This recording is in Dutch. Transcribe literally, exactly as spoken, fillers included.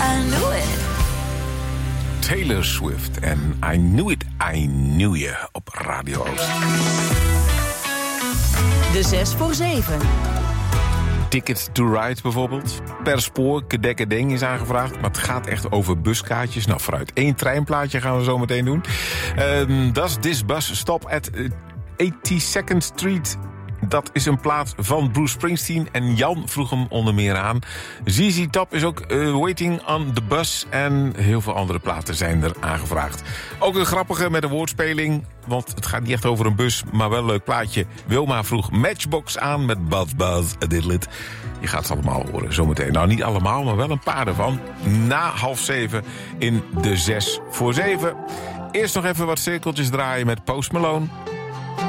I knew it. Taylor Swift en I Knew It, I Knew You op Radio Oost. De zes voor zeven. Ticket to Ride bijvoorbeeld. Per spoor, kedekkedeng is aangevraagd. Maar het gaat echt over buskaartjes. Nou, vooruit. Eén treinplaatje gaan we zo meteen doen. Um, Does This Bus Stop at eighty-second Street? Dat is een plaat van Bruce Springsteen. En Jan vroeg hem onder meer aan. Z Z Top is ook uh, Waiting on the Bus. En heel veel andere platen zijn er aangevraagd. Ook een grappige met een woordspeling. Want het gaat niet echt over een bus, maar wel een leuk plaatje. Wilma vroeg Matchbox aan met Buzz Buzz a Diddlet. Je gaat ze allemaal horen zometeen. Nou, niet allemaal, maar wel een paar ervan. Na half zeven in de zes voor zeven. Eerst nog even wat cirkeltjes draaien met Post Malone.